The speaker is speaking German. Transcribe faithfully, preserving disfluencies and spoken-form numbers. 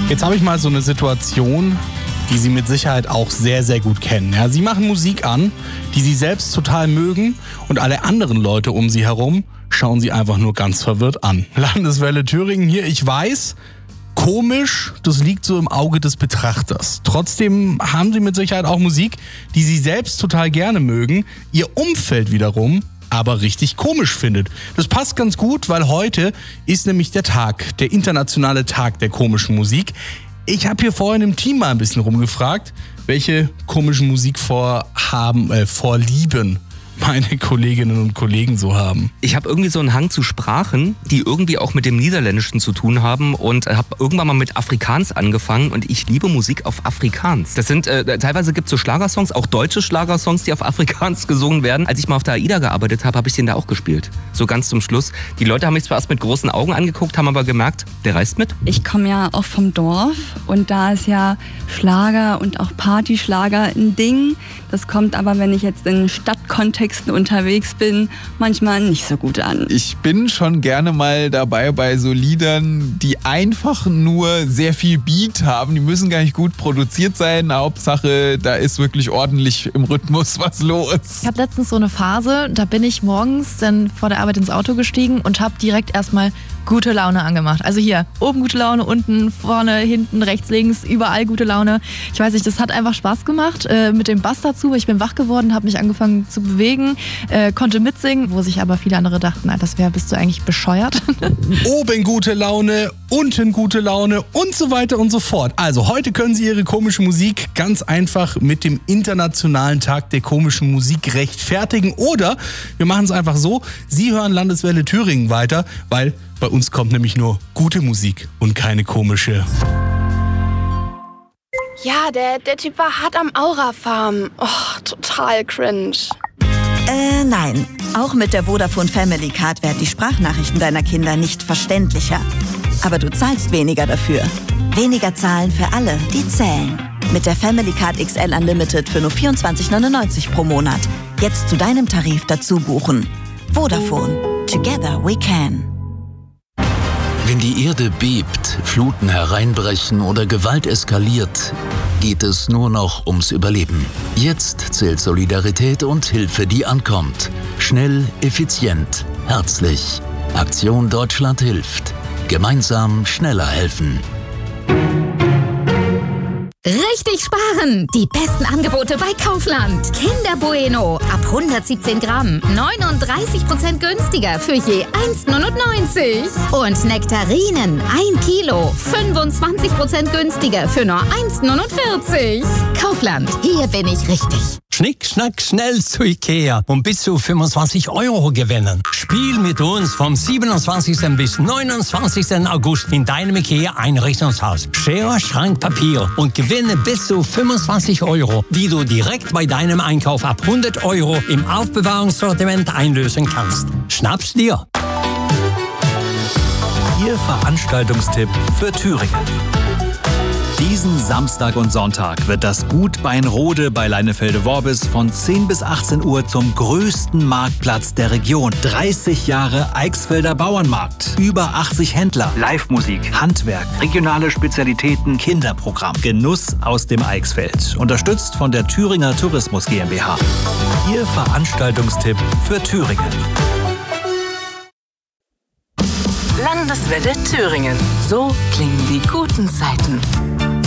Jetzt habe ich mal so eine Situation, die Sie mit Sicherheit auch sehr, sehr gut kennen. Ja, Sie machen Musik an, die Sie selbst total mögen und alle anderen Leute um Sie herum schauen Sie einfach nur ganz verwirrt an. Landeswelle Thüringen hier, ich weiß, komisch, das liegt so im Auge des Betrachters. Trotzdem haben Sie mit Sicherheit auch Musik, die Sie selbst total gerne mögen, Ihr Umfeld wiederum aber richtig komisch findet. Das passt ganz gut, weil heute ist nämlich der Tag, der internationale Tag der komischen Musik. Ich habe hier vorhin im Team mal ein bisschen rumgefragt, welche komischen Musikvorhaben, äh, Vorlieben meine Kolleginnen und Kollegen so haben. Ich habe irgendwie so einen Hang zu Sprachen, die irgendwie auch mit dem Niederländischen zu tun haben und habe irgendwann mal mit Afrikaans angefangen und ich liebe Musik auf Afrikaans. Das sind, äh, teilweise gibt es so Schlagersongs, auch deutsche Schlagersongs, die auf Afrikaans gesungen werden. Als ich mal auf der AIDA gearbeitet habe, habe ich den da auch gespielt. So ganz zum Schluss. Die Leute haben mich zwar erst mit großen Augen angeguckt, haben aber gemerkt, der reist mit. Ich komme ja auch vom Dorf und da ist ja Schlager und auch Partyschlager ein Ding. Das kommt aber, wenn ich jetzt in Stadtkontexten unterwegs bin, manchmal nicht so gut an. Ich bin schon gerne mal dabei bei so Liedern, die einfach nur sehr viel Beat haben. Die müssen gar nicht gut produziert sein. Hauptsache, da ist wirklich ordentlich im Rhythmus was los. Ich habe letztens so eine Phase, da bin ich morgens dann vor der Arbeit ins Auto gestiegen und habe direkt erstmal gute Laune angemacht. Also hier, oben gute Laune, unten, vorne, hinten, rechts, links, überall gute Laune. Ich weiß nicht, das hat einfach Spaß gemacht äh, mit dem Bass dazu. Ich bin wach geworden, habe mich angefangen zu bewegen, äh, konnte mitsingen, wo sich aber viele andere dachten, das wäre, bist du eigentlich bescheuert? Oben gute Laune, unten gute Laune und so weiter und so fort. Also heute können Sie Ihre komische Musik ganz einfach mit dem Internationalen Tag der komischen Musik rechtfertigen. Oder wir machen es einfach so, Sie hören Landeswelle Thüringen weiter, weil bei uns kommt nämlich nur gute Musik und keine komische. Ja, der, der Typ war hart am Aura-Farm. Oh, total cringe. Äh, nein. Auch mit der Vodafone Family Card werden die Sprachnachrichten deiner Kinder nicht verständlicher. Aber du zahlst weniger dafür. Weniger zahlen für alle, die zählen. Mit der Family Card X L Unlimited für nur vierundzwanzig neunundneunzig pro Monat. Jetzt zu deinem Tarif dazu buchen. Vodafone. Together we can. Wenn die Erde bebt, Fluten hereinbrechen oder Gewalt eskaliert, geht es nur noch ums Überleben. Jetzt zählt Solidarität und Hilfe, die ankommt. Schnell, effizient, herzlich. Aktion Deutschland hilft. Gemeinsam schneller helfen. Richtig sparen! Die besten Angebote bei Kaufland. Kinder Bueno ab hundertsiebzehn Gramm, neununddreißig Prozent günstiger für je eins neunundneunzig. Und Nektarinen ein Kilo, fünfundzwanzig Prozent günstiger für nur eins neunundvierzig. Kaufland, hier bin ich richtig. Schnick, schnack, schnell zu Ikea und bis zu fünfundzwanzig Euro gewinnen. Spiel mit uns vom siebenundzwanzigsten bis neunundzwanzigsten August in deinem Ikea-Einrichtungshaus. Schere, Schrank, Papier und gewinne bis zu fünfundzwanzig Euro, die du direkt bei deinem Einkauf ab hundert Euro im Aufbewahrungssortiment einlösen kannst. Schnapp's dir! Ihr Veranstaltungstipp für Thüringen. Diesen Samstag und Sonntag wird das Gut Beinrode bei Leinefelde-Worbis von zehn bis achtzehn Uhr zum größten Marktplatz der Region. dreißig Jahre Eichsfelder Bauernmarkt. Über achtzig Händler. Live-Musik, Handwerk, regionale Spezialitäten, Kinderprogramm. Genuss aus dem Eichsfeld. Unterstützt von der Thüringer Tourismus GmbH. Ihr Veranstaltungstipp für Thüringen. Landeswelle Thüringen. So klingen die guten Zeiten.